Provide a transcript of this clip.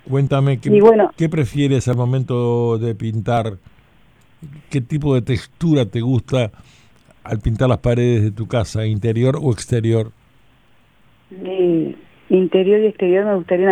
Cuéntame, Y bueno, ¿qué prefieres al momento de pintar? ¿Qué tipo de textura te gusta al pintar las paredes de tu casa, interior o exterior? interior y exterior me gustaría